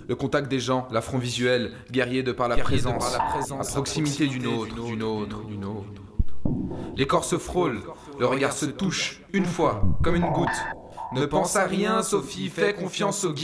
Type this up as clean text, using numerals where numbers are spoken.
Le contact des gens, l'affront visuel, guerrier de par la présence, à proximité d'une autre. Les corps se frôlent, le regard se touche, une fois, comme une goutte. Ne pense à rien, Sophie, fais confiance au guide.